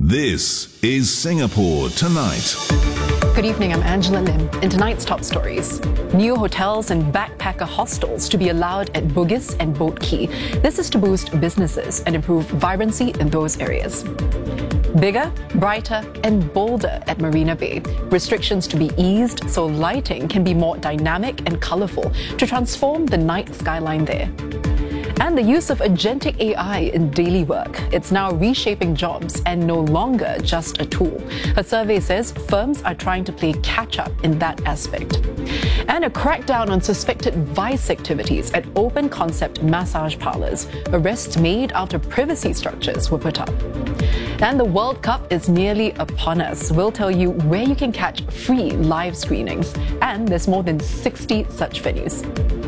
This is Singapore Tonight. Good evening, I'm Angela Lim. In tonight's top stories, new hotels and backpacker hostels to be allowed at Bugis and Boat Quay. This is to boost businesses and improve vibrancy in those areas. Bigger, brighter and bolder at Marina Bay. Restrictions to be eased so lighting can be more dynamic and colourful to transform the night skyline there. And the use of agentic AI in daily work. It's now reshaping jobs and no longer just a tool. A survey says firms are trying to play catch-up in that aspect. And a crackdown on suspected vice activities at open concept massage parlours. Arrests made after privacy structures were put up. And the World Cup is nearly upon us. We'll tell you where you can catch free live screenings. And there's more than 60 such venues.